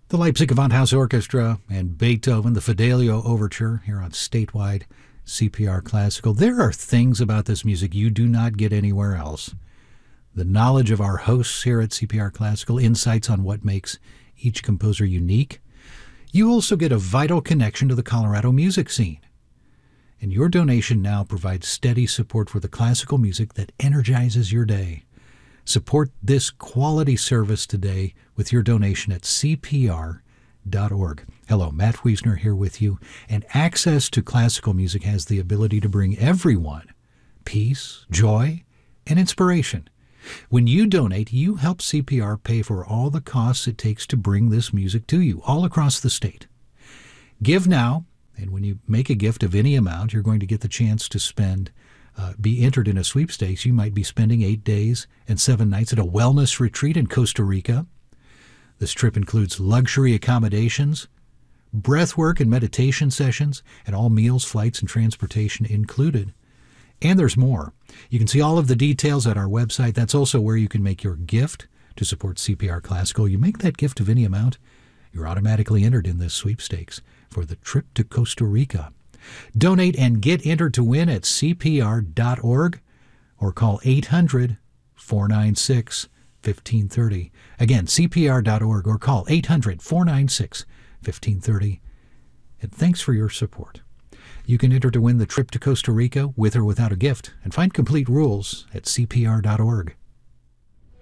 The Leipzig Gewandhaus Orchestra and Beethoven, the Fidelio Overture here on Statewide CPR Classical. There are things about this music you do not get anywhere else. The knowledge of our hosts here at CPR Classical, insights on what makes each composer unique. You also get a vital connection to the Colorado music scene. And your donation now provides steady support for the classical music that energizes your day. Support this quality service today with your donation at cpr.org. Hello, Matt Wiesner here with you. And access to classical music has the ability to bring everyone peace, joy, and inspiration. When you donate, you help CPR pay for all the costs it takes to bring this music to you all across the state. Give now, and when you make a gift of any amount, you're going to get the chance to be entered in a sweepstakes. You might be spending 8 days and 7 nights at a wellness retreat in Costa Rica. This trip includes luxury accommodations, breathwork and meditation sessions, and all meals, flights, and transportation included. And there's more. You can see all of the details at our website. That's also where you can make your gift to support CPR Classical. You make that gift of any amount, you're automatically entered in this sweepstakes for the trip to Costa Rica. Donate and get entered to win at cpr.org or call 800-496-1530. Again, cpr.org or call 800-496-1530. And thanks for your support. You can enter to win the trip to Costa Rica with or without a gift and find complete rules at cpr.org.